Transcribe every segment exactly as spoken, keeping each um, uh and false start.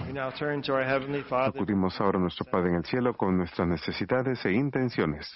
We now turn to our Heavenly Father. Acudimos ahora a nuestro Padre en el cielo con nuestras necesidades e intenciones.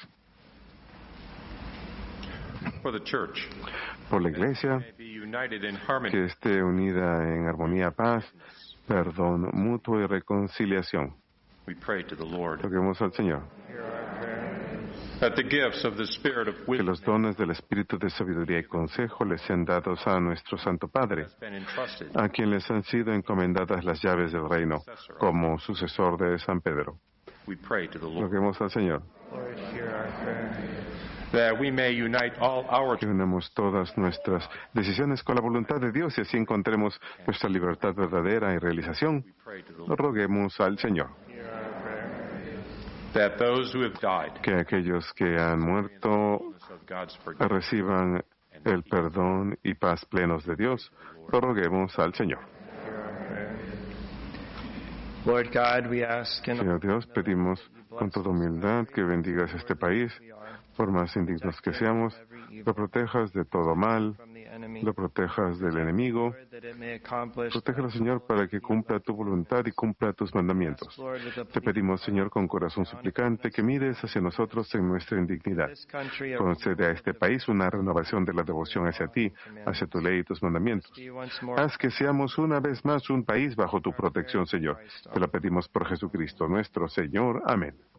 For the church, Por la Iglesia, may be united in harmony, que esté unida en armonía, paz, perdón mutuo y reconciliación. we pray to the Lord. Roguemos al Señor That the gifts of the Spirit of que wisdom los dones del Espíritu de sabiduría y consejo les sean dados a nuestro Santo Padre, has been entrusted a quien les han sido encomendadas las llaves del reino, como sucesor de San Pedro. we pray to the Lord. Roguemos al Señor Lord, hear our prayer. That we may unite all our que unamos todas nuestras decisiones con la voluntad de Dios y así encontremos nuestra libertad verdadera y realización. we pray to the Lord. Roguemos al Señor Hear our prayer. That those who have died que aquellos que han muerto of God's forgiveness reciban el perdón y paz plenos de Dios. Lo roguemos al Señor. Hear our prayer. Lord God, we ask in Señor Dios, pedimos con toda humildad que bendigas este país, por más indignos que seamos, lo protejas de todo mal, from the enemy, lo protejas del enemigo. Lord, that it may accomplish Protégelo, Señor, para que cumpla tu voluntad y cumpla tus mandamientos. Lord, with the Te pedimos, Señor, con corazón suplicante, que mires hacia nosotros en nuestra indignidad. this country a Concede a este país una renovación de la devoción hacia ti, hacia tu ley y tus mandamientos. be once more. Haz que seamos una vez más un país bajo tu protección, Señor. Te lo pedimos por Jesucristo, nuestro Señor. Amén.